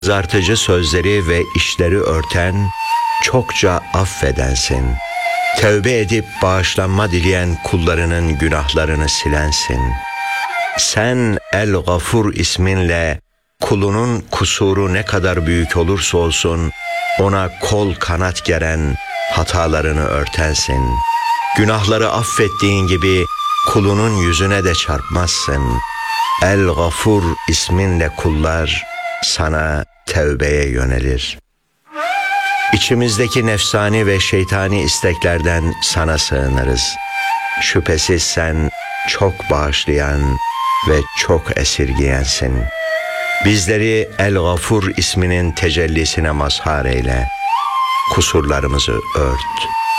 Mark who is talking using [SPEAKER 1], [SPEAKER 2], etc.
[SPEAKER 1] kızartıcı sözleri ve işleri örten, çokça affedensin. Tevbe edip bağışlanma dileyen kullarının günahlarını silensin. Sen El-Gafur isminle kulunun kusuru ne kadar büyük olursa olsun ona kol kanat geren, hatalarını örtensin. Günahları affettiğin gibi kulunun yüzüne de çarpmazsın. El-Gafur isminle kullar sana tevbeye yönelir. İçimizdeki nefsani ve şeytani isteklerden sana sığınırız. Şüphesiz sen çok bağışlayan ve çok esirgiyensin. Bizleri El-Gafur isminin tecellisine mazhar eyle. Kusurlarımızı ört.